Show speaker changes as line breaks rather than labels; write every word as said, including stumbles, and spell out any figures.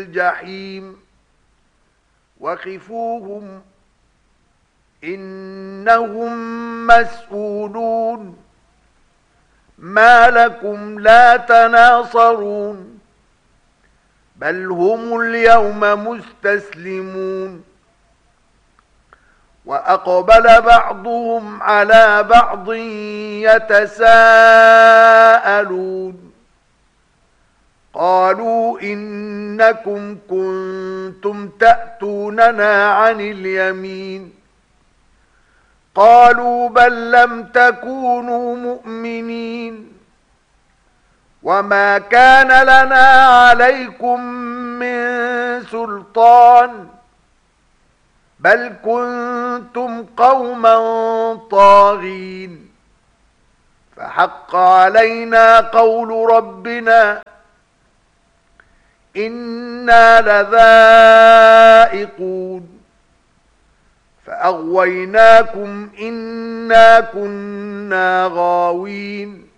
الجحيم وقفوهم إنهم مسؤولون ما لكم لا تناصرون بل هم اليوم مستسلمون وأقبل بعضهم على بعض يتساءلون قالوا إنكم كنتم تأتوننا عن اليمين قالوا بل لم تكونوا مؤمنين وما كان لنا عليكم من سلطان بل كنتم قوما طاغين فحق علينا قول ربنا إنا لذائقون فأغويناكم إنا كنا غاوين